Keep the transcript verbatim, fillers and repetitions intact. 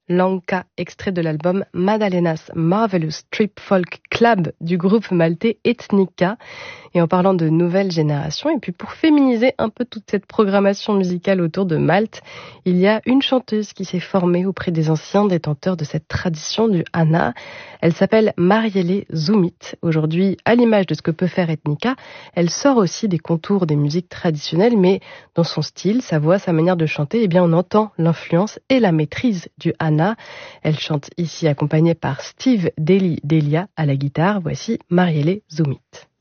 Lanka, extrait de l'album Maddalena's Marvelous Trip Folk Club du groupe maltais Ethnica. Et en parlant de nouvelle génération, et puis pour féminiser un peu toute cette programmation musicale autour de Malte, il y a une chanteuse qui s'est formée auprès des anciens détenteurs de cette tradition du Hana. Elle s'appelle Marielle Zoumit. Aujourd'hui, à l'image de ce que peut faire Ethnica, elle sort aussi des contours des musiques traditionnelles, mais dans son style, sa voix, sa manière de chanter, eh bien on entend l'influence et la maîtrise du Hana. Elle chante ici accompagnée par Steve Deli Delia à la guitare. Voici Marielle Zoumit.